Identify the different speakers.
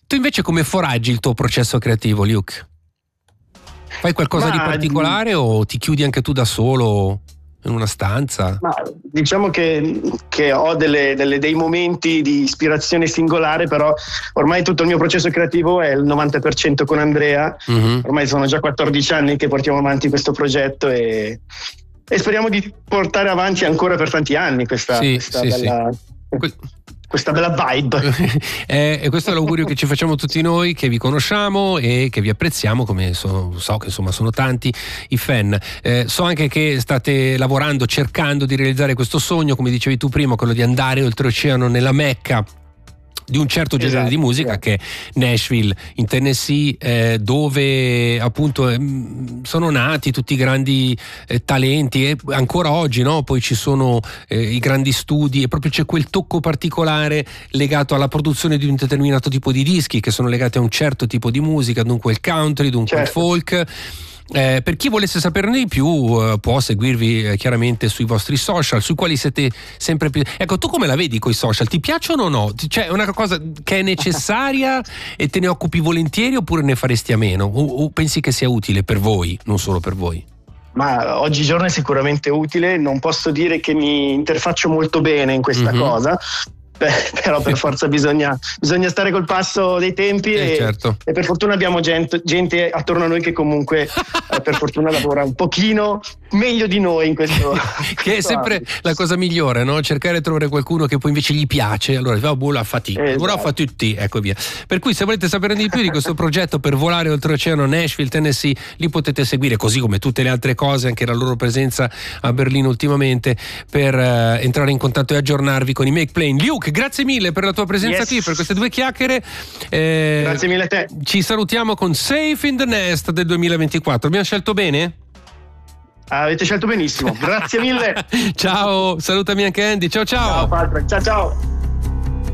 Speaker 1: Tu invece come foraggi il tuo processo creativo, Luke? Fai qualcosa di particolare o ti chiudi anche tu da solo in una stanza?
Speaker 2: Ma diciamo che ho dei momenti di ispirazione singolare, però ormai tutto il mio processo creativo è il 90% con Andrea. Ormai sono già 14 anni che portiamo avanti questo progetto e speriamo di portare avanti ancora per tanti anni questa bella vibe.
Speaker 1: E questo è l'augurio che ci facciamo tutti noi che vi conosciamo e che vi apprezziamo, come so che insomma sono tanti i fan. So anche che state lavorando, cercando di realizzare questo sogno, come dicevi tu prima, quello di andare oltreoceano nella Mecca di un certo genere di musica, che è Nashville in Tennessee, dove appunto sono nati tutti i grandi talenti, e ancora oggi, no? Poi ci sono i grandi studi e proprio c'è quel tocco particolare legato alla produzione di un determinato tipo di dischi che sono legati a un certo tipo di musica, dunque il country, dunque il folk. Per chi volesse saperne di più può seguirvi chiaramente sui vostri social, sui quali siete sempre più. Ecco, tu come la vedi coi social? Ti piacciono o no? Cioè, è una cosa che è necessaria e te ne occupi volentieri, oppure ne faresti a meno? O pensi che sia utile per voi, non solo per voi?
Speaker 2: Ma oggigiorno è sicuramente utile, non posso dire che mi interfaccio molto bene in questa cosa, però per forza bisogna stare col passo dei tempi e per fortuna abbiamo gente attorno a noi che comunque per fortuna lavora un pochino meglio di noi in questo
Speaker 1: che è sempre la cosa migliore, no? Cercare di trovare qualcuno che poi invece gli piace, allora la fatica, ora fa tutti, ecco via. Per cui se volete sapere di più di questo progetto per volare oltreoceano, Nashville, Tennessee, li potete seguire, così come tutte le altre cose, anche la loro presenza a Berlino ultimamente, per entrare in contatto e aggiornarvi con i Make Plain. Luke, grazie mille per la tua presenza qui, per queste due chiacchiere.
Speaker 2: Grazie mille a te.
Speaker 1: Ci salutiamo con Safe in the Nest del 2024. Abbiamo scelto bene?
Speaker 2: Avete scelto benissimo, grazie mille.
Speaker 1: Ciao, salutami anche Andy. Ciao.
Speaker 2: Ciao Patrick, ciao.